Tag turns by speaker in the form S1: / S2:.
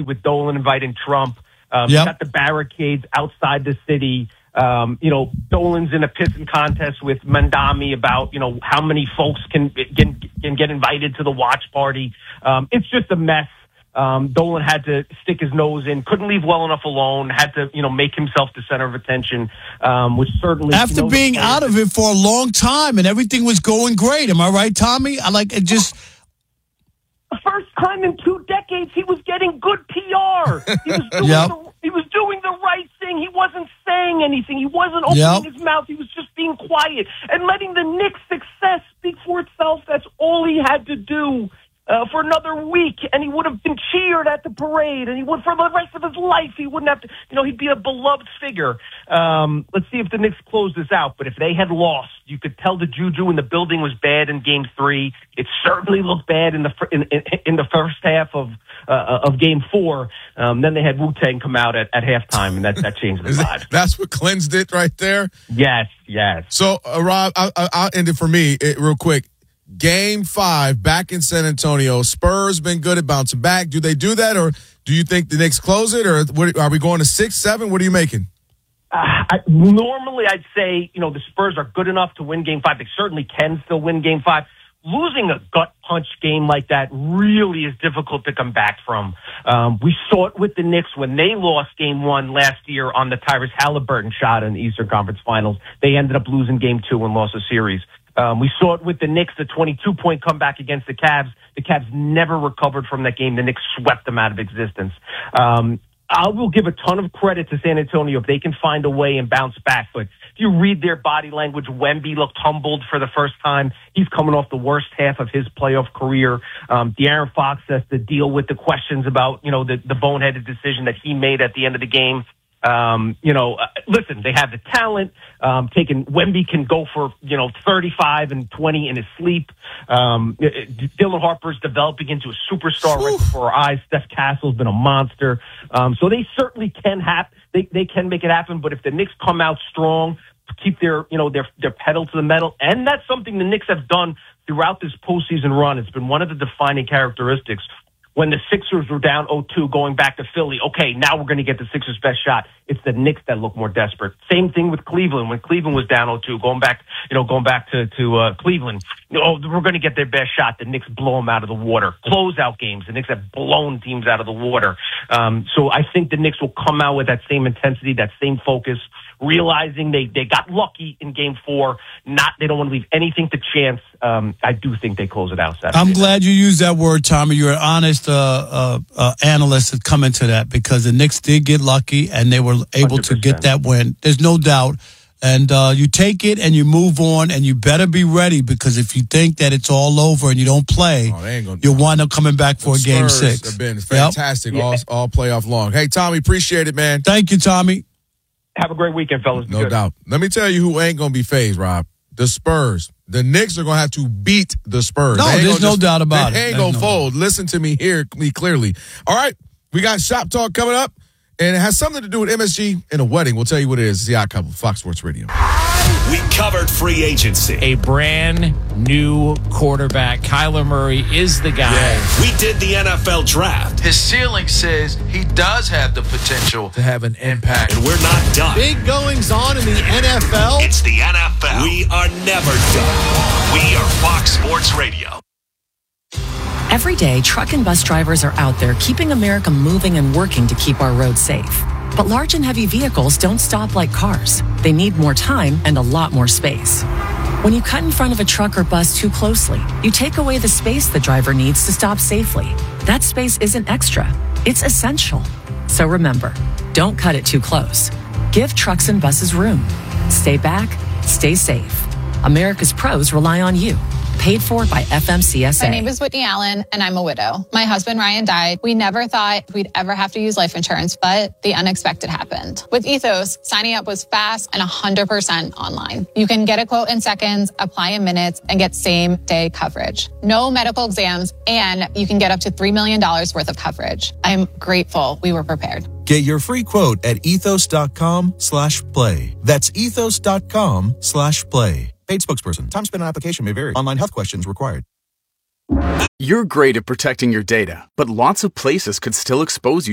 S1: with Dolan inviting Trump. You got the barricades outside the city. Dolan's in a pissing contest with Mandami about, how many folks can get invited to the watch party. It's just a mess. Dolan had to stick his nose in, couldn't leave well enough alone, had to, make himself the center of attention, which certainly...
S2: After being out of it for a long time and everything was going great. Am I right, Tommy? I like it just...
S1: The first time in 2 decades he was getting good PR. He was doing the right thing. He wasn't saying anything. He wasn't opening his mouth. He was just being quiet and letting the Knicks' success speak for itself. That's all he had to do for another week, and he would have been cheered at the parade, and he would for the rest of his life. He wouldn't have to, he'd be a beloved figure. Let's see if the Knicks close this out. But if they had lost, you could tell the juju in the building was bad in Game 3. It certainly looked bad in the first half of Game 4. Then they had Wu-Tang come out at halftime, and that changed the vibe.
S3: That's what cleansed it right there?
S1: Yes.
S3: So, Rob, I'll end it for me real quick. Game 5 back in San Antonio. Spurs been good at bouncing back. Do they do that, or do you think the Knicks close it, or are we going to 6-7? What are you making?
S1: Normally, I'd say the Spurs are good enough to win Game 5. They certainly can still win Game 5. Losing a gut punch game like that really is difficult to come back from. We saw it with the Knicks when they lost Game 1 last year on the Tyrese Halliburton shot in the Eastern Conference Finals. They ended up losing Game 2 and lost a series. We saw it with the Knicks, the 22-point comeback against the Cavs. The Cavs never recovered from that game. The Knicks swept them out of existence. I will give a ton of credit to San Antonio if they can find a way and bounce back. But if you read their body language, Wemby looked humbled for the first time. He's coming off the worst half of his playoff career. De'Aaron Fox has to deal with the questions about, the boneheaded decision that he made at the end of the game. Listen, they have the talent. Wemby can go for, 35 and 20 in his sleep. Dylan Harper's developing into a superstar right before our eyes. Steph Castle's been a monster. So they certainly can they can make it happen. But if the Knicks come out strong, keep their pedal to the metal, and that's something the Knicks have done throughout this postseason run. It's been one of the defining characteristics. When the Sixers were down 0-2 going back to Philly, okay, now we're going to get the Sixers' best shot. It's the Knicks that look more desperate. Same thing with Cleveland. When Cleveland was down 0-2, going back to Cleveland, we're going to get their best shot. The Knicks blow them out of the water. Closeout games, the Knicks have blown teams out of the water. So I think the Knicks will come out with that same intensity, that same focus, realizing they got lucky in Game 4. They don't want to leave anything to chance. I do think they close it out Saturday.
S2: I'm glad you used that word, Tommy. You're an honest analyst to come into that, because the Knicks did get lucky and they were able 100%. To get that win. There's no doubt. And you take it and you move on, and you better be ready, because if you think that it's all over and you don't play, you'll wind up coming back for a Game 6.
S3: Have been fantastic all playoff long. Hey, Tommy, appreciate it, man.
S2: Thank you, Tommy.
S1: Have a great weekend, fellas.
S3: No doubt. Let me tell you who ain't going to be phased, Rob. The Spurs. The Knicks are going to have to beat the Spurs.
S2: No, there's no doubt about it.
S3: They ain't going to fold. Listen to me clearly. All right, we got Shop Talk coming up, and it has something to do with MSG and a wedding. We'll tell you what it is. It's the Odd Couple, Fox Sports Radio.
S4: We covered free agency.
S5: A brand new quarterback. Kyler Murray is the guy.
S4: Yeah. We did the NFL draft.
S6: His ceiling says he does have the potential to have an impact.
S4: And we're not done.
S6: Big goings on in the NFL.
S4: It's the NFL. We are never done. We are Fox Sports Radio.
S7: Every day, truck and bus drivers are out there keeping America moving and working to keep our roads safe. But large and heavy vehicles don't stop like cars. They need more time and a lot more space. When you cut in front of a truck or bus too closely, you take away the space the driver needs to stop safely. That space isn't extra, it's essential. So remember, don't cut it too close. Give trucks and buses room. Stay back, stay safe. America's pros rely on you. Paid for by FMCSA.
S8: My name is Whitney Allen, and I'm a widow. My husband, Ryan, died. We never thought we'd ever have to use life insurance, but the unexpected happened. With Ethos, signing up was fast and 100% online. You can get a quote in seconds, apply in minutes, and get same-day coverage. No medical exams, and you can get up to $3 million worth of coverage. I'm grateful we were prepared.
S9: Get your free quote at ethos.com/play. That's ethos.com/play. Paid spokesperson. Time spent on application may vary. Online health questions required.
S10: You're great at protecting your data, but lots of places could still expose you